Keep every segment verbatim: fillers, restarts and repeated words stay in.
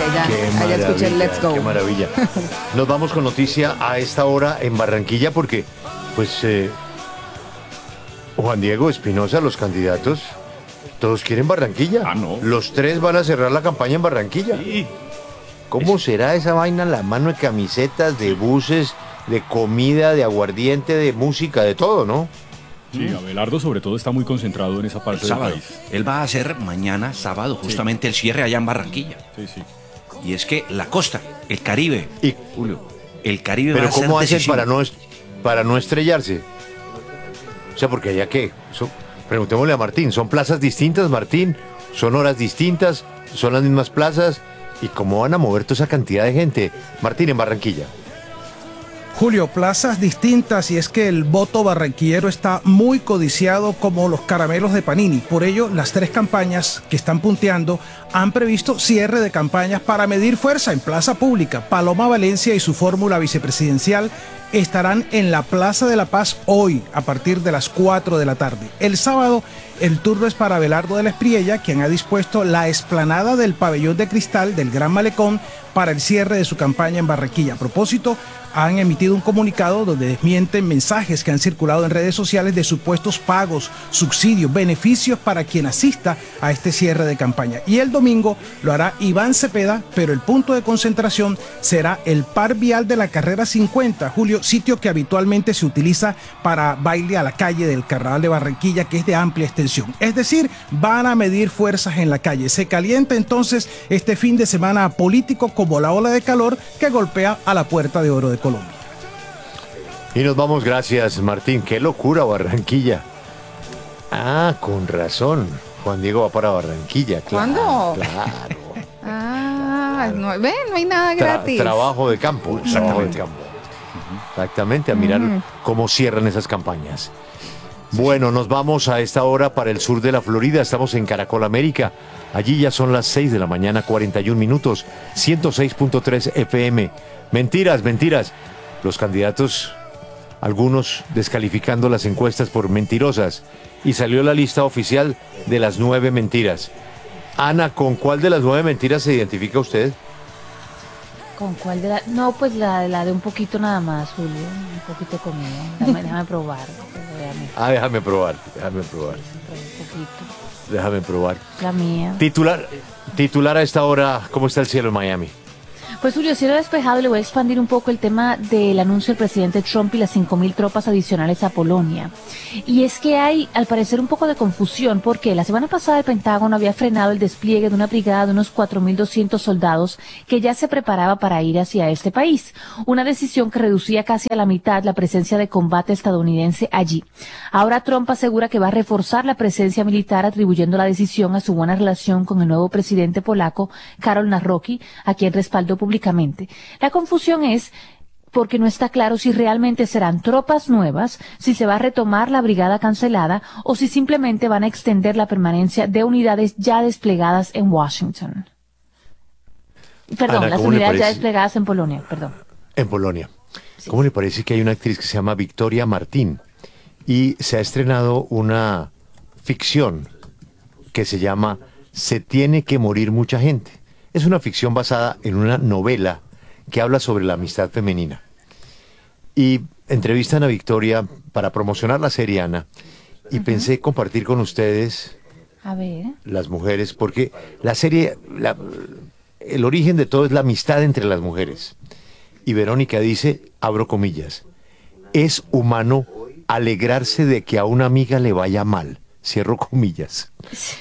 ya, allá escuché el Let's Go. Qué maravilla. Nos vamos con noticia a esta hora en Barranquilla porque, pues, eh, Juan Diego Espinosa, los candidatos, todos quieren Barranquilla. Ah, no. Los tres van a cerrar la campaña en Barranquilla. Sí. ¿Cómo será esa vaina? La mano de camisetas, de buses, de comida, de aguardiente, de música, de todo, ¿no? Sí, Abelardo sobre todo está muy concentrado en esa parte El del sábado. país. Él va a hacer mañana, sábado, justamente el cierre allá en Barranquilla. Sí, sí. Y es que la costa, el Caribe, Y, Julio, el Caribe pero va a ser ¿cómo hacen decisivo. para no, es- para no estrellarse? O sea, porque allá qué, Son- preguntémosle a Martín, ¿son plazas distintas, Martín? ¿Son horas distintas? ¿Son las mismas plazas? ¿Y cómo van a mover toda esa cantidad de gente? Martín, en Barranquilla. Julio, plazas distintas, y es que el voto barranquillero está muy codiciado como los caramelos de Panini. Por ello, las tres campañas que están punteando han previsto cierre de campañas para medir fuerza en plaza pública. Paloma Valencia y su fórmula vicepresidencial estarán en la Plaza de la Paz hoy a partir de las cuatro de la tarde. El sábado el turno es para Abelardo de la Espriella, quien ha dispuesto la explanada del pabellón de cristal del Gran Malecón para el cierre de su campaña en Barranquilla. A propósito, han emitido un comunicado donde desmienten mensajes que han circulado en redes sociales de supuestos pagos, subsidios, beneficios para quien asista a este cierre de campaña. Y el domingo lo hará Iván Cepeda, pero el punto de concentración será el par vial de la carrera cincuenta, Julio, sitio que habitualmente se utiliza para baile a la calle del Carnaval de Barranquilla, que es de amplia extensión. Es decir, van a medir fuerzas en la calle. Se calienta entonces este fin de semana político como la ola de calor que golpea a la Puerta de Oro de Colombia. Y nos vamos, gracias, Martín. Qué locura, Barranquilla. Ah, con razón. Juan Diego va para Barranquilla. Claro, ¿Cuándo? Claro. Ah, no, ven, no hay nada Tra- gratis. trabajo de campo. Exactamente. De campo. Exactamente, a mirar Mm. cómo cierran esas campañas. Bueno, nos vamos a esta hora para el sur de la Florida. Estamos en Caracol América. Allí ya son las seis de la mañana, cuarenta y un minutos. ciento seis punto tres F M. Mentiras, mentiras. Los candidatos, algunos descalificando las encuestas por mentirosas. Y salió la lista oficial de las nueve mentiras. Ana, ¿con cuál de las nueve mentiras se identifica usted? ¿Con cuál de la...? No, pues la, la de un poquito nada más, Julio. Un poquito de comida. Déjame, déjame probar. Déjame, Ah, déjame probar, déjame probar, un poquito. déjame probar. La mía. Titular, titular a esta hora, ¿cómo está el cielo en Miami? Pues Julio, cielo despejado, le voy a expandir un poco el tema del anuncio del presidente Trump y las cinco mil tropas adicionales a Polonia. Y es que hay, al parecer, un poco de confusión porque la semana pasada el Pentágono había frenado el despliegue de una brigada de unos cuatro mil doscientos soldados que ya se preparaba para ir hacia este país. Una decisión que reducía casi a la mitad la presencia de combate estadounidense allí. Ahora Trump asegura que va a reforzar la presencia militar atribuyendo la decisión a su buena relación con el nuevo presidente polaco, Karol Nawrocki, a quien respaldó públicamente. La confusión es porque no está claro si realmente serán tropas nuevas, si se va a retomar la brigada cancelada o si simplemente van a extender la permanencia de unidades ya desplegadas en Washington. Perdón, Ana, las ¿cómo le unidades ya parece? desplegadas en Polonia, perdón. En Polonia. ¿Cómo le parece que hay una actriz que se llama Victoria Martín y se ha estrenado una ficción que se llama Se tiene que morir mucha gente? Es una ficción basada en una novela que habla sobre la amistad femenina. Y entrevistan a Victoria para promocionar la serie, Ana, y pensé compartir con ustedes, A ver. las mujeres, porque la serie, la- el origen de todo es la amistad entre las mujeres. Y Verónica dice, abro comillas, es humano alegrarse de que a una amiga le vaya mal, cierro comillas.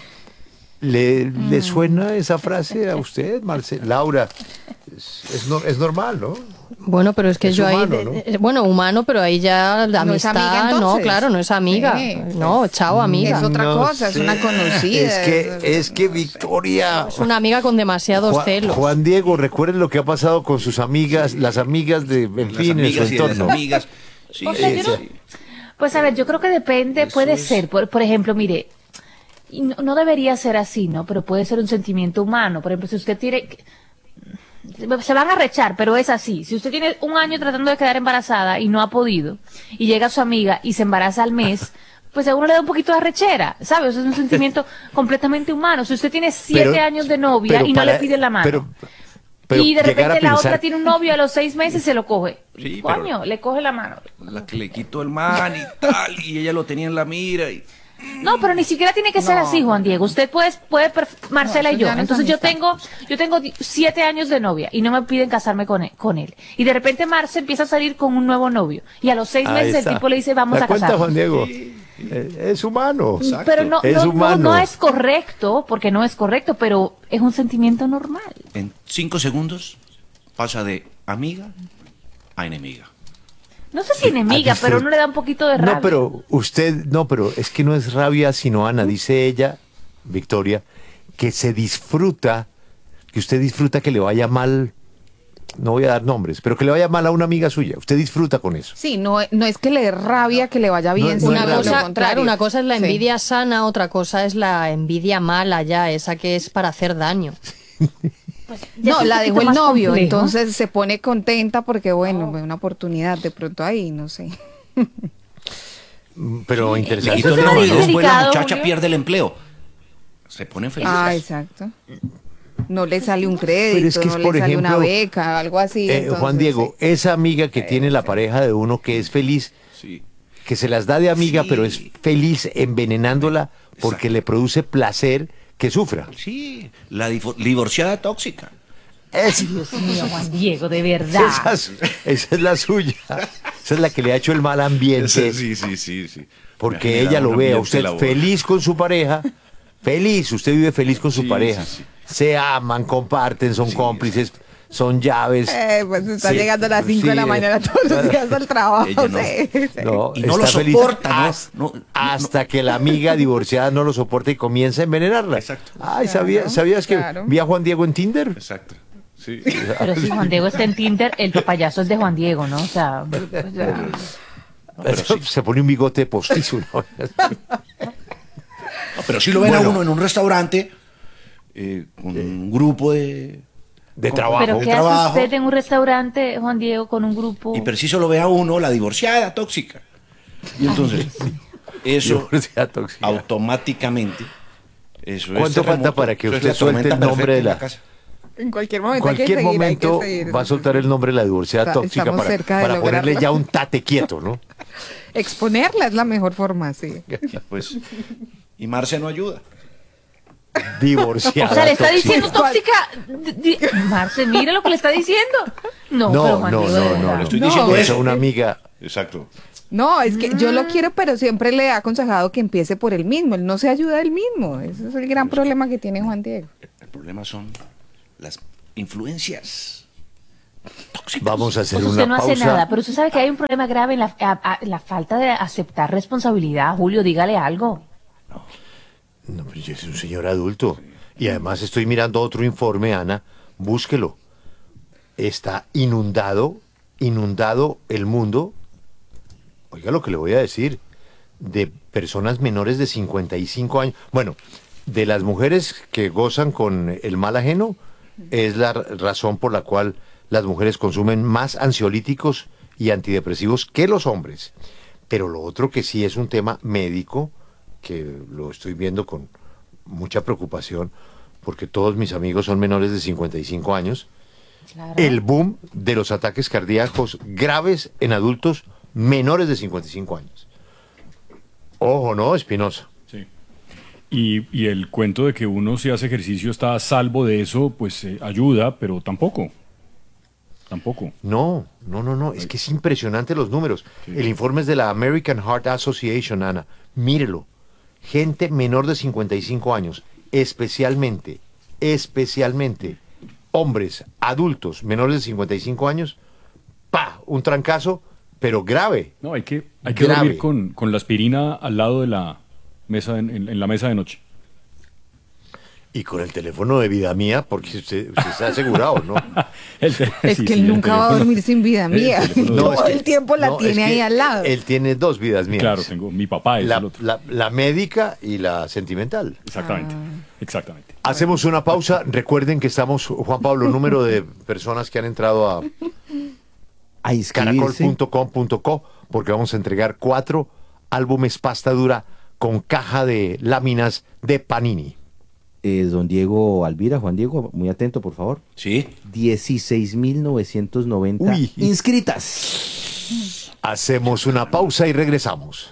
¿Le, ¿le suena esa frase a usted, Marce? Laura? Es, es, no- es normal, ¿no? Bueno, pero es que Es yo humano, ahí, ¿no? eh, bueno, humano, pero ahí ya la ¿No es amistad, amiga, no, entonces? claro, no es amiga. Sí, No, pues, chao, amiga. es otra No cosa, es sé. una conocida. Es que, es que Victoria... Es una amiga con demasiados Juan, celos. Juan Diego, recuerden lo que ha pasado con sus amigas, las amigas de, en Las fin, en su amigas y de las entorno. amigas. Sí, O sea, sí, yo no- sí. Pues a ver, yo creo que depende, Eso puede es. ser, por, por ejemplo, mire, y no, no debería ser así, ¿no? Pero puede ser un sentimiento humano. Por ejemplo, si usted tiene, se van a rechar, pero es así. Si usted tiene un año tratando de quedar embarazada y no ha podido, y llega su amiga y se embaraza al mes, pues a uno le da un poquito de arrechera, ¿sabes? Eso es un sentimiento completamente humano. Si usted tiene siete Pero- años de novia pero y no para- le piden la mano. Pero, Pero y de llegar a repente la pensar- otra tiene un novio a los seis meses y se lo coge. Sí, pero- Coño, le coge la mano. La que le quitó el man y tal, y ella lo tenía en la mira. Y... No, pero ni siquiera tiene que ser así, Juan Diego. Usted puede, puede perf- Marcela No, y eso yo. ya no es Entonces yo amistad. tengo, yo tengo di- siete años de novia y no me piden casarme con él, con él. Y de repente Marce empieza a salir con un nuevo novio. Y a los seis Ahí meses está. el tipo le dice, vamos ¿Te a cuenta, casarnos. Juan Diego? Eh, Es humano. Pero no, Es no, no, humano. no es correcto, porque no es correcto, pero es un sentimiento normal. En cinco segundos pasa de amiga a enemiga. No sé si enemiga, disfrut- pero uno le da un poquito de rabia. No, pero usted, no, pero es que no es rabia, sino Ana, dice ella, Victoria, que se disfruta, que usted disfruta que le vaya mal, no voy a dar nombres, pero que le vaya mal a una amiga suya. Usted disfruta con eso. Sí, no, no es que le dé rabia que le vaya bien. no sino Una es lo cosa, contrario. claro, una cosa es la Sí. envidia sana, otra cosa es la envidia mala ya, esa que es para hacer daño. Pues, ya No, es un la poquito dejó el más novio, complejo. entonces se pone contenta porque, bueno, ve una oportunidad de pronto ahí, no sé. Mm, Pero Le interesante. quitó Eso el es novio, muy después la delicado, muchacha Julio. pierde el empleo. Se ponen felices. Ah, exacto. No le sale un crédito, Pero es que es, no por le sale ejemplo, una beca, algo así. Eh, entonces, Juan Diego, sí. esa amiga que tiene la pareja de uno que es feliz, Sí. que se las da de amiga, Sí. pero es feliz envenenándola porque Exacto. le produce placer que sufra. Sí, la difo- divorciada tóxica. Es- Dios mío, Juan Diego, de verdad. esa, es, esa es la suya. Esa es la que le ha hecho el mal ambiente. Sí, sí, sí, sí. Porque Me genera ella lo un ve a ambiente usted laboral. feliz con su pareja. Feliz, usted vive feliz con su Sí, pareja. sí, sí. Se aman, comparten, son Sí, cómplices, son llaves. Eh, pues está Sí, llegando a las cinco sí, de la mañana todos los días al trabajo. Ella no. sí, sí. No, Y no lo está feliz soporta, ¿no? has- No, no, hasta que la amiga divorciada no lo soporta y comienza a envenenarla. Exacto. Ay, Claro, ¿sabía- ¿sabías que claro. vi a Juan Diego en Tinder? Exacto. Sí. Pero si Juan Diego está en Tinder, el papayazo es de Juan Diego, ¿no? O sea, o sea, Eso, Se pone un bigote postizo. ¿no? No, pero si lo ven Bueno. a uno en un restaurante eh, con un grupo de... De con- trabajo. pero de ¿qué hace trabajo, usted en un restaurante, Juan Diego, con un grupo? Y preciso lo ve a uno, la divorciada tóxica. Y entonces, eso Divorciada tóxica. automáticamente... Eso es ¿Cuánto falta terremoto, para que eso es usted la suelte el tormenta nombre de perfecta en la- casa. En cualquier En momento hay que cualquier seguir, hay que momento seguir. va a soltar el nombre de la divorciada Está- tóxica estamos para, cerca de para ponerle lograrlo. ya un tate quieto, ¿no? Exponerla es la mejor forma, sí. Pues, y Marce no ayuda. Divorciada O sea, le está tóxica. diciendo tóxica. Di- di- Marce, mire lo que le está diciendo. No, No, pero Juan no, Diego, de no, verdad. no, le estoy No. diciendo Eso, eso. una amiga. Exacto. No, es que yo lo quiero, pero siempre le he aconsejado que empiece por él mismo. Él no se ayuda él mismo. Ese es el gran problema que tiene Juan Diego. El problema son las influencias tóxicas. Vamos a hacer Pues una usted no hace pausa. nada, pero usted sabe que hay un problema grave en la, a- a- la falta de aceptar responsabilidad. Julio, dígale algo. No, pero yo soy un señor adulto. Y además estoy mirando otro informe, Ana. Búsquelo. Está inundado, inundado el mundo. Oiga lo que le voy a decir. De personas menores de cincuenta y cinco años. Bueno, de las mujeres que gozan con el mal ajeno, es la r- razón por la cual las mujeres consumen más ansiolíticos y antidepresivos que los hombres. Pero lo otro que sí es un tema médico, que lo estoy viendo con mucha preocupación, porque todos mis amigos son menores de cincuenta y cinco años, el boom de los ataques cardíacos graves en adultos menores de cincuenta y cinco años. Ojo, ¿no, Espinosa? Sí. Y, y el cuento de que uno si hace ejercicio está a salvo de eso, pues eh, ayuda, pero tampoco. Tampoco. No, no, no, no, es que es impresionante los números. El informe es de la American Heart Association, Ana. Mírelo. Gente menor de cincuenta y cinco años, especialmente, especialmente hombres adultos menores de cincuenta y cinco años, pa, un trancazo, pero grave. No, hay que, hay que Grave. dormir con, con la aspirina al lado de la mesa, en, en- en la mesa de noche. Y con el teléfono de vida mía, porque usted, usted está asegurado, ¿no? El te- Es sí, que sí, él el nunca va a teléfono. dormir sin vida El mía. teléfono de- Todo es que- el tiempo la no, es tiene ahí que al lado. Él tiene dos vidas mías. Claro, tengo mi papá es la, el otro. la- la médica y la sentimental. Exactamente, Ah. exactamente. Hacemos una pausa. Recuerden que estamos, Juan Pablo, número de personas que han entrado a A caracol inscribirse. punto com punto co porque vamos a entregar cuatro álbumes pasta dura con caja de láminas de Panini. eh, don Diego Alvira, Juan Diego, muy atento, por favor. Sí. dieciséis mil novecientos noventa Uy. inscritas. Hacemos una pausa y regresamos.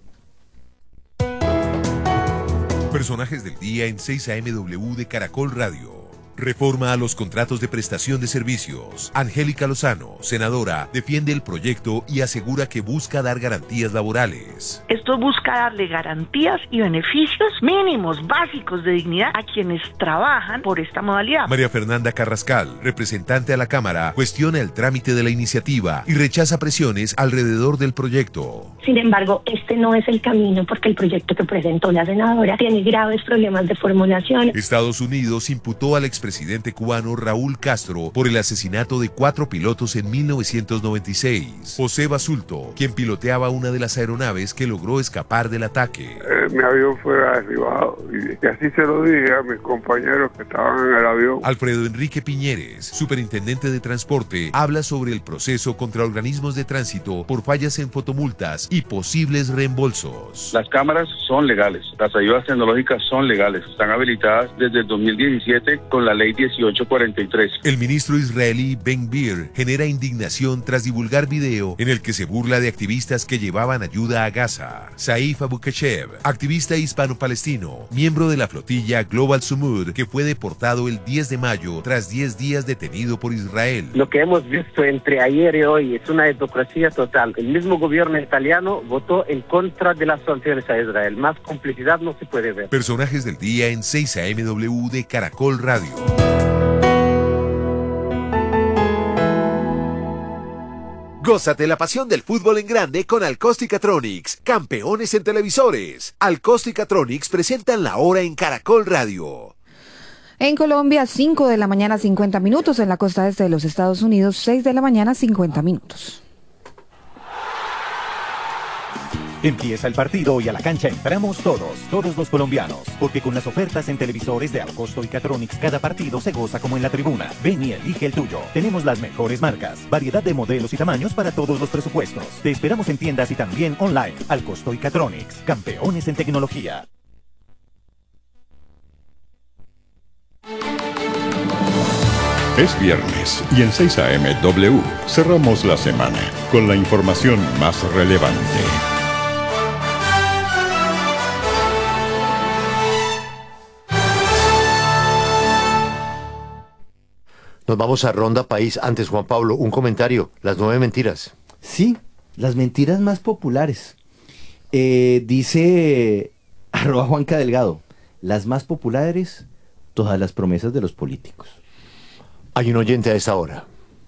Personajes del día en seis A M W de Caracol Radio. Reforma a los contratos de prestación de servicios. Angélica Lozano, senadora, defiende el proyecto y asegura que busca dar garantías laborales. Esto busca darle garantías y beneficios mínimos, básicos de dignidad a quienes trabajan por esta modalidad. María Fernanda Carrascal, representante a la Cámara, cuestiona el trámite de la iniciativa y rechaza presiones alrededor del proyecto. Sin embargo, este no es el camino porque el proyecto que presentó la senadora tiene graves problemas de formulación. Estados Unidos imputó al expresidente cubano Raúl Castro por el asesinato de cuatro pilotos en mil novecientos noventa y seis. José Basulto, quien piloteaba una de las aeronaves que logró escapar del ataque. Eh, mi avión fue derribado y, y así se lo dije a mis compañeros que estaban en el avión. Alfredo Enrique Piñeres, superintendente de transporte, habla sobre el proceso contra organismos de tránsito por fallas en fotomultas y posibles reembolsos. Las cámaras son legales, las ayudas tecnológicas son legales, están habilitadas desde el dos mil diecisiete con la ley dieciocho cuarenta y tres. El ministro israelí Ben Gvir genera indignación tras divulgar video en el que se burla de activistas que llevaban ayuda a Gaza. Saif Abu Kashev, activista hispano-palestino, miembro de la flotilla Global Sumud, que fue deportado el diez de mayo tras diez días detenido por Israel. Lo que hemos visto entre ayer y hoy es una hipocresía total. El mismo gobierno italiano votó en contra de las sanciones a Israel. Más complicidad no se puede ver. Personajes del día en seis A M W de Caracol Radio. Gózate la pasión del fútbol en grande con Alcosticatronics, campeones en televisores. Alcosticatronics presentan la hora en Caracol Radio. En Colombia, cinco de la mañana, cincuenta minutos. En la costa este de los Estados Unidos, seis de la mañana, cincuenta minutos. Empieza el partido y a la cancha entramos todos, todos los colombianos, porque con las ofertas en televisores de Alcosto y Catronics cada partido se goza como en la tribuna. Ven y elige el tuyo. Tenemos las mejores marcas, variedad de modelos y tamaños para todos los presupuestos. Te esperamos en tiendas y también online. Alcosto y Catronics, campeones en tecnología. Es viernes y en seis A M W cerramos la semana con la información más relevante. Nos vamos a Ronda País. Antes, Juan Pablo, un comentario. Las nueve mentiras. Sí, las mentiras más populares. Eh, dice arroba Juanca Delgado, las más populares, todas las promesas de los políticos. Hay un oyente a esta hora.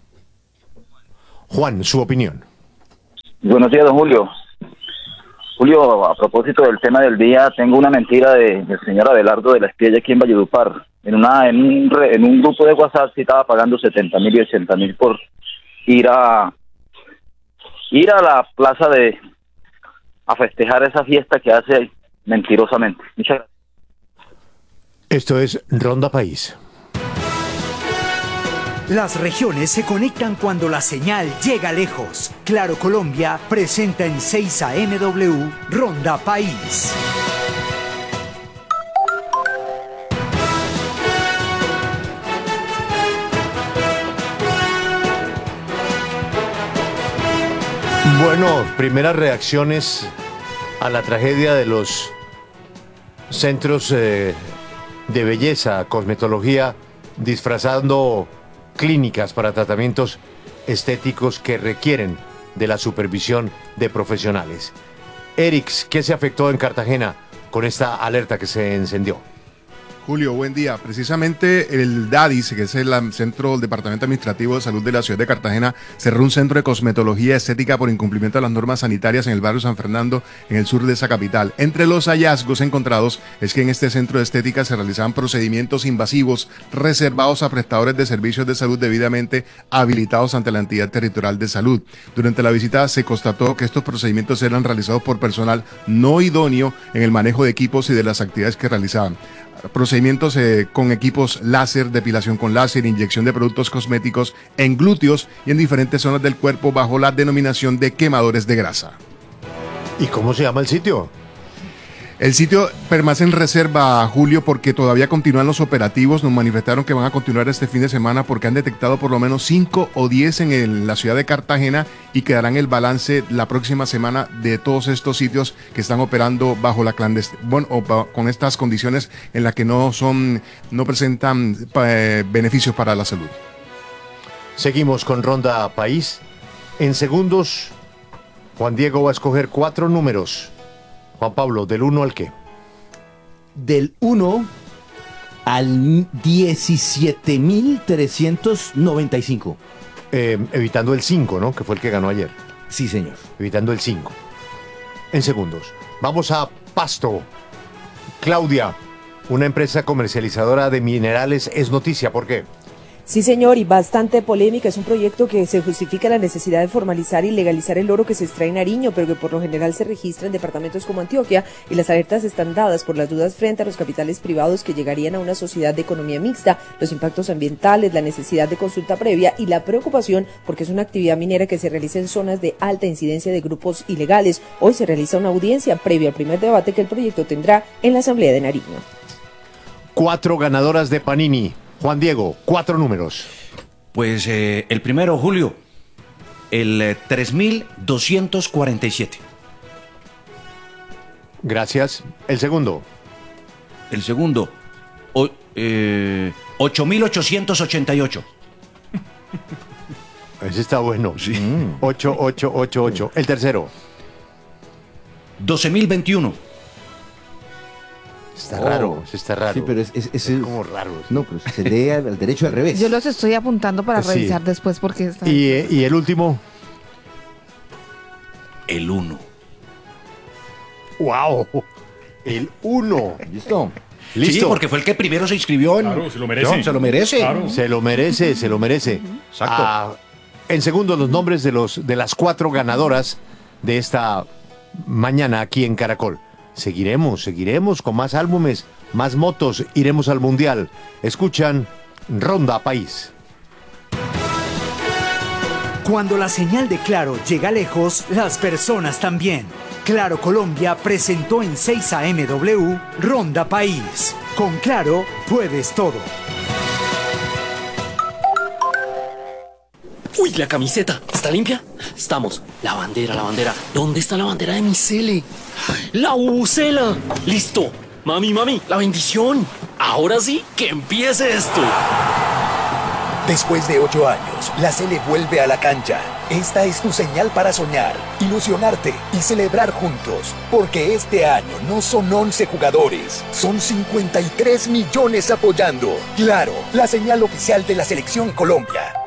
Juan, su opinión. Buenos días, don Julio. Julio, a propósito del tema del día, tengo una mentira de, del señor Abelardo de la Espiella aquí en Valledupar. En una en un, re, en un grupo de WhatsApp sí estaba pagando setenta mil y ochenta mil por ir a ir a la plaza de a festejar esa fiesta que hace mentirosamente. Muchas gracias. Esto es Ronda País. Las regiones se conectan cuando la señal llega lejos. Claro Colombia presenta en seis A M W Ronda País. Bueno, primeras reacciones a la tragedia de los centros eh, de belleza, cosmetología, disfrazando clínicas para tratamientos estéticos que requieren de la supervisión de profesionales. Erix, ¿qué se afectó en Cartagena con esta alerta que se encendió? Julio, buen día. Precisamente el DADIS, que es el centro del Departamento Administrativo de Salud de la ciudad de Cartagena, cerró un centro de cosmetología estética por incumplimiento de las normas sanitarias en el barrio San Fernando, en el sur de esa capital. Entre los hallazgos encontrados es que en este centro de estética se realizaban procedimientos invasivos reservados a prestadores de servicios de salud debidamente habilitados ante la entidad territorial de salud. Durante la visita se constató que estos procedimientos eran realizados por personal no idóneo en el manejo de equipos y de las actividades que realizaban. Procedimientos eh, con equipos láser, depilación con láser, inyección de productos cosméticos en glúteos y en diferentes zonas del cuerpo bajo la denominación de quemadores de grasa. ¿Y cómo se llama el sitio? El sitio permanece en reserva, Julio, porque todavía continúan los operativos. Nos manifestaron que van a continuar este fin de semana porque han detectado por lo menos cinco o diez en el- la ciudad de Cartagena y quedarán el balance la próxima semana de todos estos sitios que están operando bajo la clandestinidad, bueno, o ba- con estas condiciones en las que no son, no presentan eh, beneficios para la salud. Seguimos con Ronda País. En segundos, Juan Diego va a escoger cuatro números. Juan Pablo, ¿del uno al qué? Del uno al diecisiete mil trescientos noventa y cinco. Eh, evitando el cinco, ¿no? Que fue el que ganó ayer. Sí, señor. Evitando el cinco. En segundos. Vamos a Pasto. Claudia, una empresa comercializadora de minerales es noticia. ¿Por qué? Sí, señor, y bastante polémica. Es un proyecto que se justifica la necesidad de formalizar y legalizar el oro que se extrae en Nariño, pero que por lo general se registra en departamentos como Antioquia, y las alertas están dadas por las dudas frente a los capitales privados que llegarían a una sociedad de economía mixta, los impactos ambientales, la necesidad de consulta previa y la preocupación porque es una actividad minera que se realiza en zonas de alta incidencia de grupos ilegales. Hoy se realiza una audiencia previa al primer debate que el proyecto tendrá en la Asamblea de Nariño. Cuatro ganadoras de Panini. Juan Diego, cuatro números. Pues eh, el primero, Julio, el eh, tres mil doscientos cuarenta y siete. Gracias. El segundo. El segundo, o, eh, ocho mil ochocientos ochenta y ocho. Ese está bueno. Sí. Mm. ocho ocho ocho ocho. El tercero. doce mil veintiuno. Está raro, ese está raro. Sí, pero es, es, es- Es como raro. No, pero se lee al, al derecho al revés. Yo los estoy apuntando para Sí. revisar después porque están... ¿Y, eh, y el último? El uno. ¡Wow! El uno. ¿Listo? Listo. Sí, porque fue el que primero se inscribió. En... Claro, se lo merece. No, se lo merece. Claro. Se lo merece, se lo merece. Exacto. Ah, en segundo, los nombres de, los, de las cuatro ganadoras de esta mañana aquí en Caracol. Seguiremos, seguiremos con más álbumes, más motos, iremos al Mundial. Escuchan Ronda País. Cuando la señal de Claro llega lejos, las personas también. Claro Colombia presentó en seis A M W Ronda País. Con Claro puedes todo. Uy, la camiseta. ¿Está limpia? Estamos. La bandera, la bandera. ¿Dónde está la bandera de mi Cele? ¡La bubucela! ¡Listo! Mami, mami, la bendición. Ahora sí, que empiece esto. Después de ocho años, la Cele vuelve a la cancha. Esta es tu señal para soñar, ilusionarte y celebrar juntos. Porque este año no son once jugadores, son cincuenta y tres millones apoyando. Claro, la señal oficial de la Selección Colombia.